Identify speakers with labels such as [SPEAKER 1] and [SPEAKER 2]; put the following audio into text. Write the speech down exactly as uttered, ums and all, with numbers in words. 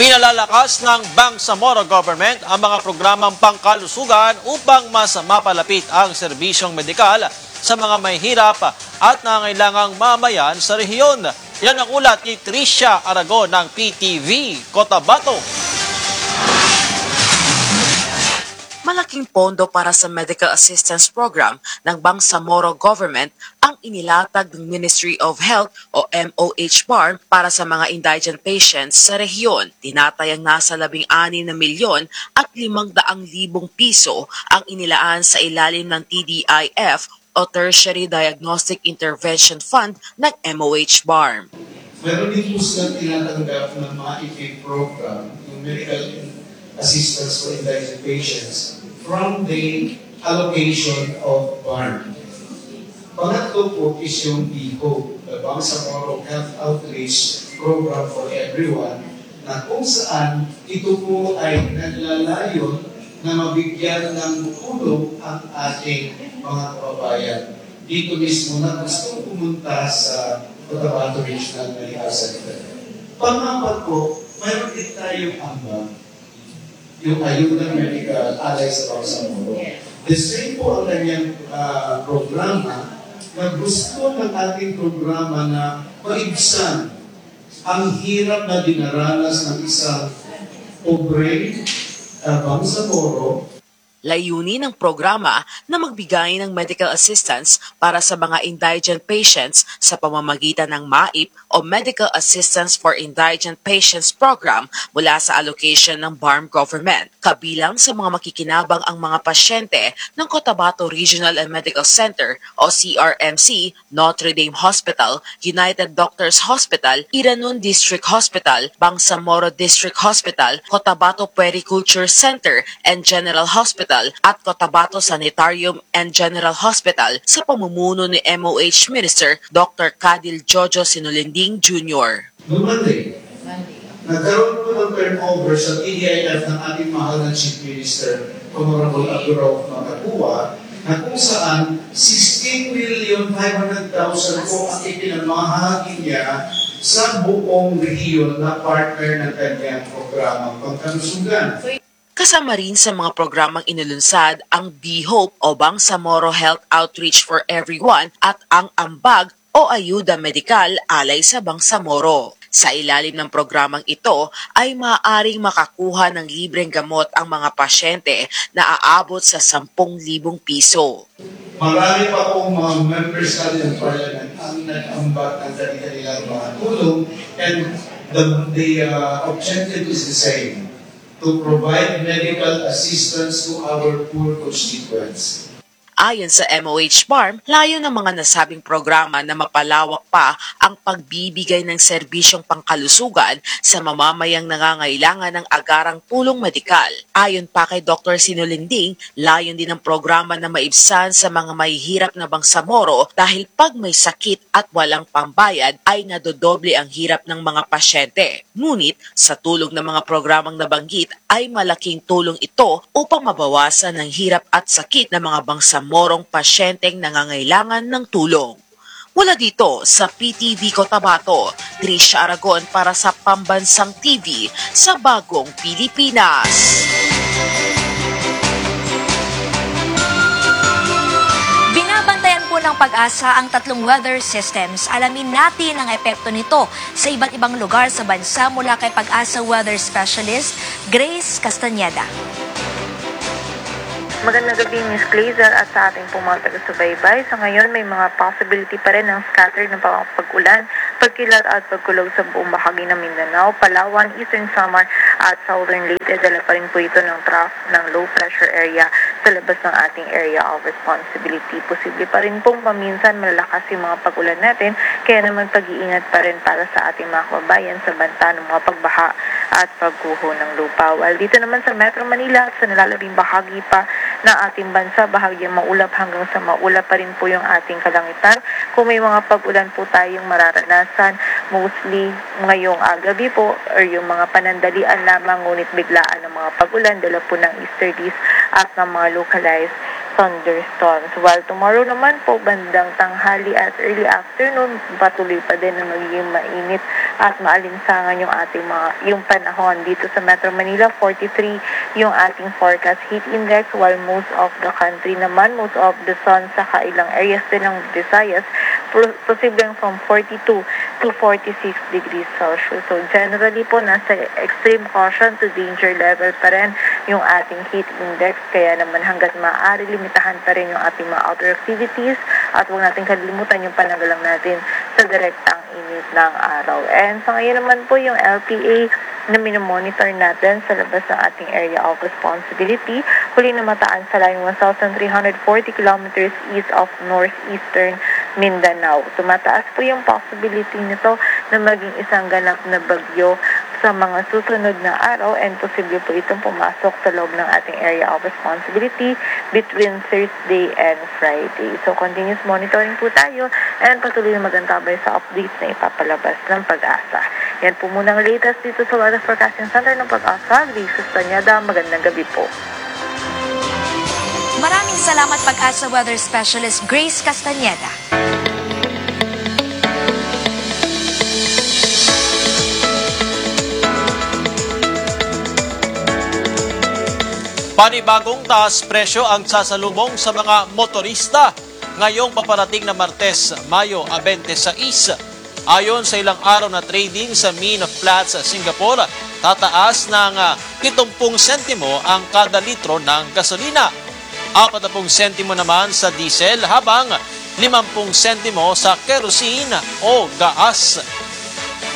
[SPEAKER 1] Pinalalakas ng Bangsamoro Government ang mga programang pangkalusugan upang mas mapalapit ang serbisyong medikal sa mga may hirap at nangailangang mamayan sa rehiyon. Yan ang ulat ni Tricia Aragon ng P T V Cotabato.
[SPEAKER 2] Malaking pondo para sa Medical Assistance Program ng Bangsamoro Government ang inilatag ng Ministry of Health o M O H B A R M para sa mga indigent patients sa rehiyon. Tinatayang nasa labing anim na milyon at limang daang libong piso ang inilaan sa ilalim ng T D I F o Tertiary Diagnostic Intervention Fund ng M O H B A R M.
[SPEAKER 3] Meron din po silang tinatanggap ng mga I P A program, yung Medical Assistance for Indigent Patients, from the allocation of B A R M. Pangatlo po is yung B H O P, the Bangsamoro Health Outreach Program for Everyone, na kung saan ito po ay naglalayon na mabigyan ng tulong ang ating mga kababayan. Dito mismo na gusto pumunta sa Cotabato Regional Medical Center. Pangapat po, mayroon din tayong ambag, yung Ayuda Medical alay sa Bangsamoro. The same po ang kanyang uh, programa na gusto ng ating programa na maibsan ang hirap na dinaranas ng isang pobre uh, Bangsamoro.
[SPEAKER 2] Layunin ng programa na magbigay ng medical assistance para sa mga indigent patients sa pamamagitan ng M A I P o Medical Assistance for Indigent Patients Program mula sa allocation ng B A R M Government. Kabilang sa mga makikinabang ang mga pasyente ng Cotabato Regional and Medical Center o C R M C, Notre Dame Hospital, United Doctors Hospital, Iranon District Hospital, Bangsamoro District Hospital, Cotabato Puericulture Center and General Hospital at Cotabato Sanitarium and General Hospital sa pamumuno ni M O H Minister Doctor Cadil Jojo Sinulinding Junior
[SPEAKER 3] Noong Monday, nagkaroon po ng turnover sa T D I F ng ating mahal na Chief Minister, Honorable Abdurrauf Magkakuwa, na kung saan sixteen million five hundred thousand po ang ipinamahagi niya sa buong rehiyon na partner ng kanyang programang pangkalusugan.
[SPEAKER 2] Kasama rin sa mga programang inulunsad ang B H O P o Bangsamoro Health Outreach for Everyone at ang Ambag o Ayuda Medikal alay sa Bangsamoro. Sa ilalim ng programang ito ay maaaring makakuha ng libreng gamot ang mga pasyente na aabot sa sampung libong piso.
[SPEAKER 3] Marami pa pong mga members natin ng Parliament ang nag-ambag ng kanilang mga tulong, and the, the uh, objective is the same: to provide medical assistance to our poor constituents.
[SPEAKER 2] Ayon sa M O H B A R M, layo ng mga nasabing programa na mapalawak pa ang pagbibigay ng serbisyong pangkalusugan sa mamamayang nangangailangan ng agarang tulong medikal. Ayon pa kay Doctor Sinulinding, layon din ang programa na maibsan sa mga mahihirap na Bangsamoro dahil pag may sakit at walang pambayad ay nadodoble ang hirap ng mga pasyente. Ngunit sa tulong ng mga programang nabanggit ay malaking tulong ito upang mabawasan ang hirap at sakit ng mga Bangsamoro morong pasyenteng nangangailangan ng tulong. Mula dito sa P T V Cotabato, Tricia Aragon para sa Pambansang T V sa Bagong Pilipinas.
[SPEAKER 4] Binabantayan po ng Pag-asa ang tatlong weather systems. Alamin natin ang epekto nito sa iba't ibang lugar sa bansa mula kay Pag-asa Weather Specialist Grace Castañeda.
[SPEAKER 5] Magandang gabi, Miss Glazer, at sa ating pong mga taga-subaybay. Sa ngayon, may mga possibility pa rin ng scattered na pag-ulan, pagkilat at pagkulog sa buong bahagi ng Mindanao, Palawan, Eastern Samar at Southern Leyte. Dala pa rin po ito ng trough ng low pressure area sa labas ng ating area of responsibility. Posible pa rin pong paminsan malalakas yung mga pag-ulan natin, kaya naman pag-iingat pa rin para sa ating mga kababayan sa banta ng mga pagbaha at pagguho ng lupa. While dito naman sa Metro Manila at sa nalalabing bahagi pa ng ating bansa, bahagyang maulap hanggang sa maulap pa rin po yung ating kalangitan. Kung may mga pag-ulan po tayong mararanasan, mostly ngayong uh, gabi po or yung mga panandalian lamang, ngunit biglaan ng mga pag-ulan dala po ng easterlies at ng mga localized thunderstorms. While tomorrow naman po, bandang tanghali at early afternoon, patuloy pa din na magiging mainit at maalinsangan yung ating mga yung panahon. Dito sa Metro Manila, forty-three yung ating forecast heat index, while most of the country naman, most of the sun sa ilang areas din ng Visayas, posibleng from forty-two to forty-six degrees Celsius. So generally po, nasa extreme caution to danger level pa rin yung ating heat index, kaya naman hanggat maaari, limitahan pa rin yung ating mga outdoor activities at huwag natin kalimutan yung panagalang natin sa direktang init ng araw. And sa ngayon naman po yung L P A na minomonitor natin sa labas ng ating area of responsibility, huli na mataan sa layong one thousand three hundred forty kilometers east of northeastern Mindanao. Tumataas po yung possibility nito na maging isang ganap na bagyo sa mga susunod na araw, and posible po itong pumasok sa loob ng ating area of responsibility between Thursday and Friday. So continuous monitoring po tayo and patuloy na magantabay sa updates na ipapalabas ng Pag-asa. Yan po muna ang latest dito sa Weather Forecasting Center ng Pag-asa. Grace Castañeda, magandang gabi po.
[SPEAKER 4] Maraming salamat Pag-asa Weather Specialist Grace Castañeda.
[SPEAKER 1] Panibagong taas presyo ang sasalubong sa mga motorista ngayong paparating na Martes, Mayo twenty-six. Ayon sa ilang araw na trading sa Mean of Platts, Singapore, tataas ng seventy sentimo ang kada litro ng gasolina, forty sentimo naman sa diesel, habang fifty sentimo sa kerosene o gaas.